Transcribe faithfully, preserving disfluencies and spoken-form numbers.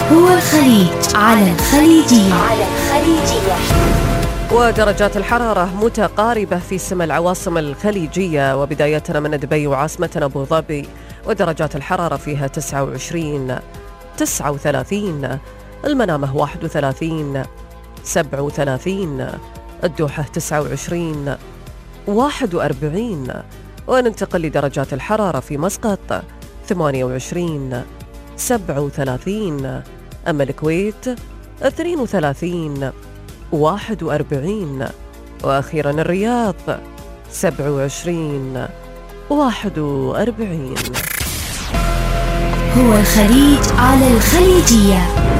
هو الخليج على الخليجية. على الخليجية. ودرجات الحرارة متقاربة في سما العواصم الخليجية، وبدايتنا من دبي وعاصمتنا أبو ظبي، ودرجات الحرارة فيها تسعة وعشرين، تسعة وثلاثين، المنامة واحد وثلاثين، سبعة وثلاثين، الدوحة تسعة وعشرين، واحد وأربعين. وننتقل لدرجات الحرارة في مسقط ثمانية وعشرين، سبعة وثلاثين، أما الكويت اثنين وثلاثين، واحد وأربعين، وأخيرا الرياض سبعة وعشرين، واحد وأربعين. هو الخليج على الخليجية.